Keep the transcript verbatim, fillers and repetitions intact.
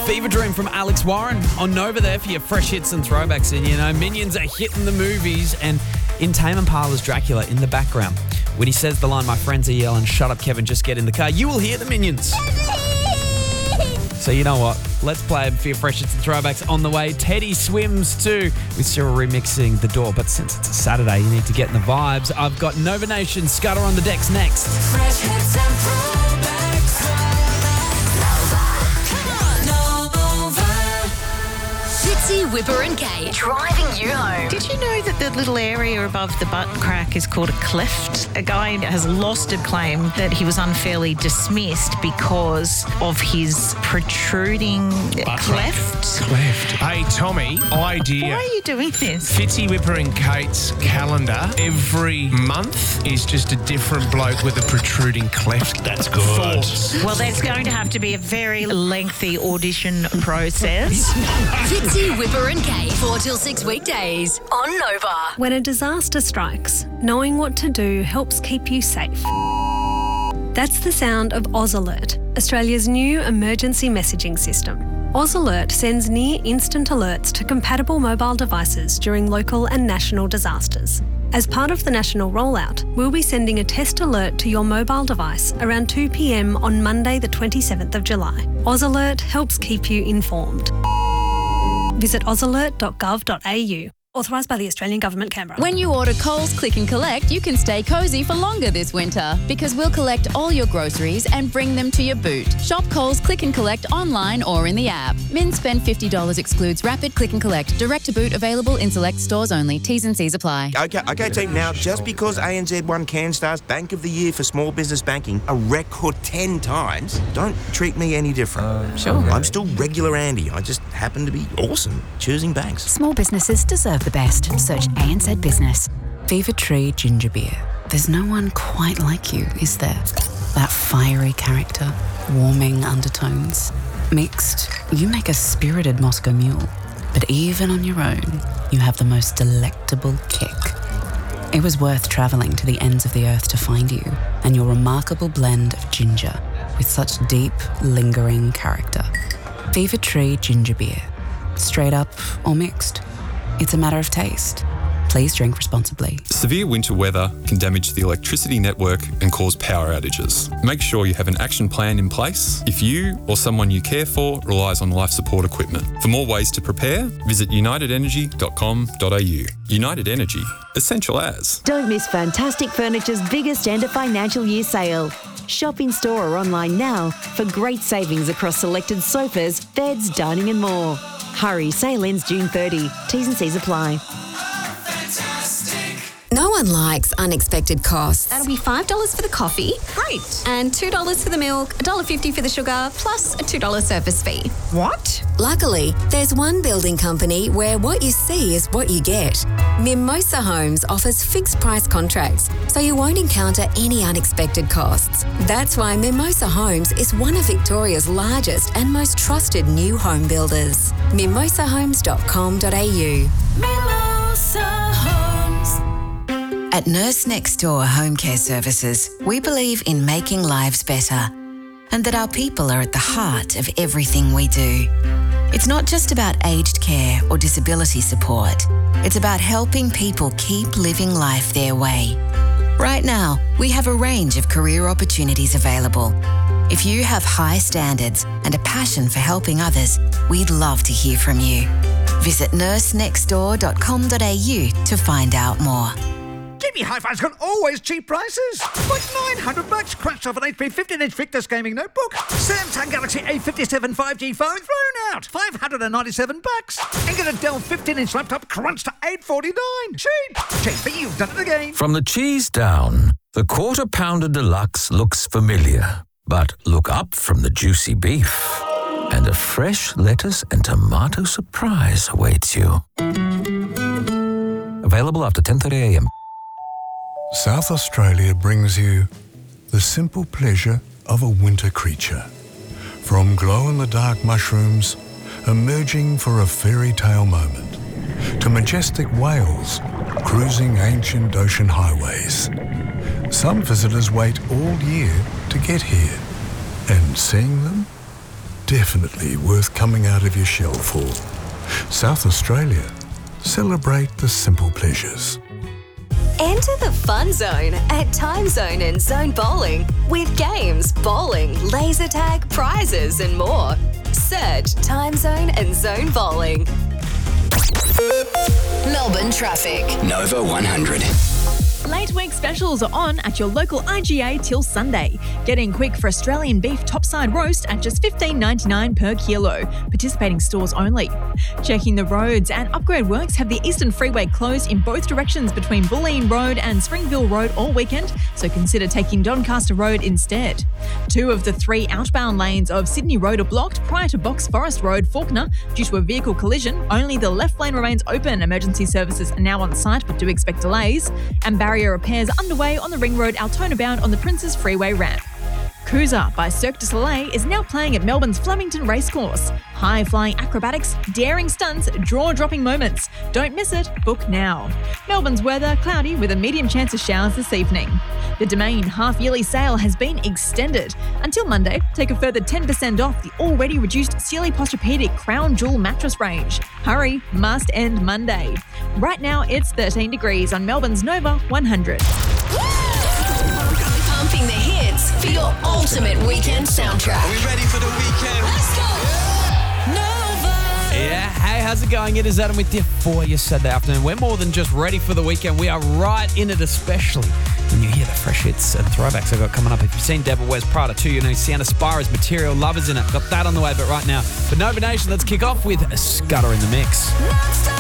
Fever Dream from Alex Warren on Nova there for your fresh hits and throwbacks. And, you know, Minions are hitting the movies. And in Tame Impala's Dracula, in the background, when he says the line, my friends are yelling, shut up, Kevin, just get in the car, you will hear the Minions. So you know what? Let's play for your fresh hits and throwbacks on the way. Teddy Swims too, with Cyril remixing The Door. But since it's a Saturday, you need to get in the vibes. I've got Nova Nation, Scudder on the decks next. Fresh hits and throwbacks. Fitzy, Whipper and Kate, driving you home. Did you know that the little area above the butt crack is called a cleft? A guy has lost a claim that he was unfairly dismissed because of his protruding Butt cleft. Cleft. Hey, Tommy, idea. Why are you doing this? Fitzy, Whipper and Kate's calendar every month is just a different bloke with a protruding cleft. That's good. Thoughts. Well, there's going to have to be a very lengthy audition process. Fitzy, Whipper and Kate, four till six weekdays on Nova. When a disaster strikes, knowing what to do helps keep you safe. That's the sound of Oz Alert, Australia's new emergency messaging system. Oz Alert sends near-instant alerts to compatible mobile devices during local and national disasters. As part of the national rollout, we'll be sending a test alert to your mobile device around two p.m. on Monday the twenty-seventh of July. Oz Alert helps keep you informed. Visit oz alert dot gov dot a u. Authorised by the Australian Government, Canberra. When you order Coles Click and Collect, you can stay cosy for longer this winter because we'll collect all your groceries and bring them to your boot. Shop Coles Click and Collect online or in the app. Min spend fifty dollars excludes rapid click and collect. Direct to boot available in select stores only. T's and C's apply. Okay, okay, team. Now, just because A N Z won CanStar's Bank of the Year for Small Business Banking a record ten times, don't treat me any different. Uh, sure. I'm still regular Andy. I just happen to be awesome choosing banks. Small businesses deserve the best. Search A N Z Business. Fever Tree Ginger Beer. There's no one quite like you, is there? That fiery character, warming undertones. Mixed, you make a spirited Moscow Mule. But even on your own, you have the most delectable kick. It was worth travelling to the ends of the earth to find you and your remarkable blend of ginger with such deep, lingering character. Fever Tree Ginger Beer. Straight up or mixed. It's a matter of taste. Please drink responsibly. Severe winter weather can damage the electricity network and cause power outages. Make sure you have an action plan in place if you or someone you care for relies on life support equipment. For more ways to prepare, visit united energy dot com dot a u. United Energy, essential as. Don't miss Fantastic Furniture's biggest end of financial year sale. Shop in store or online now for great savings across selected sofas, beds, dining and more. Hurry, sale ends June thirtieth. T's and C's apply. No one likes unexpected costs. That'll be five dollars for the coffee. Great. And two dollars for the milk, one dollar fifty for the sugar, plus a two dollars service fee. What? Luckily, there's one building company where what you see is what you get. Mimosa Homes offers fixed price contracts, so you won't encounter any unexpected costs. That's why Mimosa Homes is one of Victoria's largest and most trusted new home builders. mimosa homes dot com dot a u. Mimosa Homes. At Nurse Next Door Home Care Services, we believe in making lives better and that our people are at the heart of everything we do. It's not just about aged care or disability support. It's about helping people keep living life their way. Right now, we have a range of career opportunities available. If you have high standards and a passion for helping others, we'd love to hear from you. Visit nurse next door dot com dot a u to find out more. Jimmy Hi-Fi's got always cheap prices. Like nine hundred bucks crunched off an H P fifteen inch Victus gaming notebook. Samsung Galaxy A fifty-seven five G phone thrown out. five hundred ninety-seven bucks. And get a Dell fifteen inch laptop crunched to eight forty-nine. Cheap. Cheap, but you've done it again. From the cheese down, the Quarter Pounder Deluxe looks familiar. But look up from the juicy beef, and a fresh lettuce and tomato surprise awaits you. Available after ten thirty a m. South Australia brings you the simple pleasure of a winter creature. From glow-in-the-dark mushrooms emerging for a fairy tale moment, to majestic whales cruising ancient ocean highways. Some visitors wait all year to get here, and seeing them definitely worth coming out of your shell for. South Australia, celebrate the simple pleasures. Enter the fun zone at Time Zone and Zone Bowling with games, bowling, laser tag, prizes and more. Search Time Zone and Zone Bowling. Melbourne traffic. Nova one hundred. Late week specials are on at your local I G A till Sunday. Get in quick for Australian beef topside roast at just fifteen ninety-nine per kilo. Participating stores only. Checking the roads, and upgrade works have the Eastern Freeway closed in both directions between Bulleen Road and Springville Road all weekend, so consider taking Doncaster Road instead. Two of the three outbound lanes of Sydney Road are blocked prior to Box Forest Road, Fawkner, due to a vehicle collision. Only the left lane remains open. Emergency services are now on site, but do expect delays. And barrier repairs underway on the Ring Road Altona bound on the Princes Freeway ramp. Cruiser by Cirque du Soleil is now playing at Melbourne's Flemington Racecourse. High-flying acrobatics, daring stunts, jaw-dropping moments. Don't miss it. Book now. Melbourne's weather, cloudy with a medium chance of showers this evening. The Domain half-yearly sale has been extended. Until Monday, take a further ten percent off the already reduced Sealy Posturepedic Crown Jewel mattress range. Hurry, must end Monday. Right now, it's thirteen degrees on Melbourne's Nova one hundred. Pumping the hits for your ultimate weekend soundtrack. Are we ready for the weekend? Let's go! Nova! Yeah, hey, how's it going? It is Adam with you for your Saturday afternoon. We're more than just ready for the weekend. We are right in it, especially when you hear the fresh hits and throwbacks I've got coming up. If you've seen Devil Wears Prada too, you know Sienna Spira's Material Lovers in it. Got that on the way, but right now, for Nova Nation, let's kick off with Scudder in the Mix.